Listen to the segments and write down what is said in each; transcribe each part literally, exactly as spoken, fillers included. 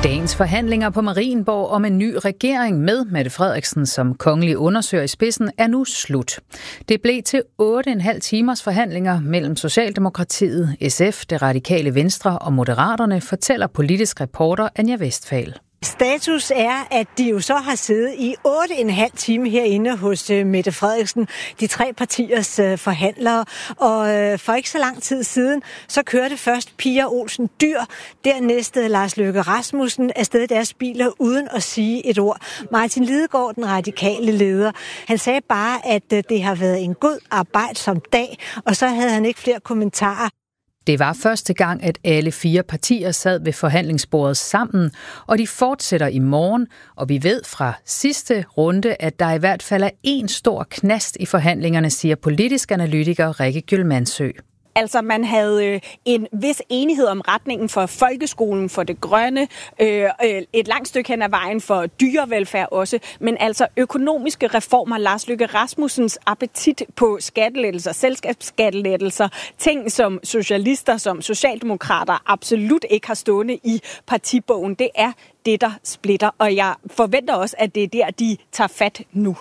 Dagens forhandlinger på Marienborg om en ny regering med Mette Frederiksen som kongelig undersøger i spidsen er nu slut. Det blev til otte og en halv timers forhandlinger mellem Socialdemokratiet, S F, Det Radikale Venstre og Moderaterne, fortæller politisk reporter Anja Westphal. Status er, at de jo så har siddet i otte og en halv time herinde hos Mette Frederiksen, de tre partiers forhandlere. Og for ikke så lang tid siden, så kørte først Pia Olsen Dyhr, dernæst Lars Løkke Rasmussen afsted deres biler uden at sige et ord. Martin Lidegaard, den radikale leder, han sagde bare, at det har været en god arbejdsom dag, og så havde han ikke flere kommentarer. Det var første gang, at alle fire partier sad ved forhandlingsbordet sammen, og de fortsætter i morgen, og vi ved fra sidste runde, at der i hvert fald er en stor knast i forhandlingerne, siger politisk analytiker Rikke Gyldmansø. Altså, man havde en vis enighed om retningen for folkeskolen, for det grønne, øh, et langt stykke hen ad vejen for dyrevelfærd også, men altså økonomiske reformer, Lars Løkke Rasmussens appetit på skattelettelser, selskabsskattelettelser, ting som socialister, som socialdemokrater absolut ikke har stående i partibogen, det er det, der splitter, og jeg forventer også, at det er der, de tager fat nu.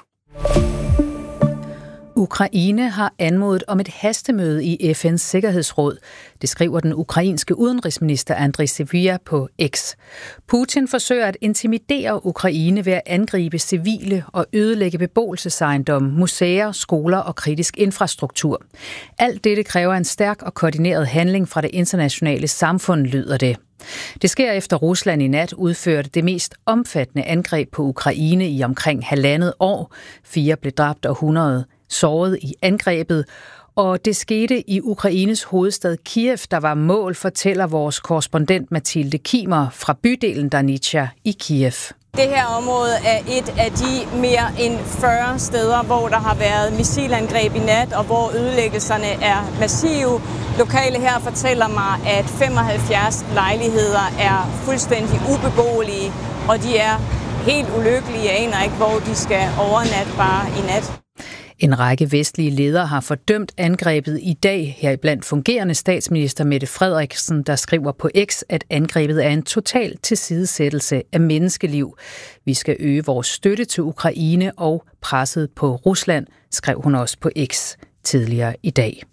Ukraine har anmodet om et hastemøde i F N's Sikkerhedsråd. Det skriver den ukrainske udenrigsminister Andriy Sybiha på X. Putin forsøger at intimidere Ukraine ved at angribe civile og ødelægge beboelsesejendomme, museer, skoler og kritisk infrastruktur. Alt dette kræver en stærk og koordineret handling fra det internationale samfund, lyder det. Det sker efter Rusland i nat udførte det mest omfattende angreb på Ukraine i omkring halvandet år. Fire blev dræbt og hundrede såret i angrebet, og det skete i Ukraines hovedstad Kiev, der var mål, fortæller vores korrespondent Mathilde Kimer fra bydelen Darnitja i Kiev. Det her område er et af de mere end fyrre steder, hvor der har været missilangreb i nat, og hvor ødelæggelserne er massive. Lokale her fortæller mig, at femoghalvfjerds lejligheder er fuldstændig ubeboelige, og de er helt ulykkelige. Jeg aner ikke, hvor de skal overnatte bare i nat. En række vestlige ledere har fordømt angrebet i dag, heriblandt fungerende statsminister Mette Frederiksen, der skriver på X, at angrebet er en total tilsidesættelse af menneskeliv. Vi skal øge vores støtte til Ukraine og presset på Rusland, skrev hun også på X tidligere i dag.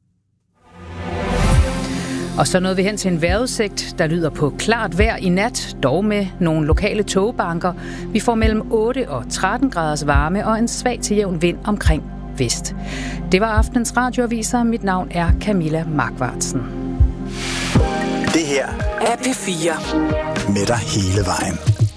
Og så nåede vi hen til en vejrudsigt, der lyder på klart vejr i nat, dog med nogle lokale togbanker. Vi får mellem otte og tretten graders varme og en svag til jævn vind omkring vest. Det var aftenens radioaviser. Mit navn er Camilla Markvartsen. Det her er P fire med dig hele vejen.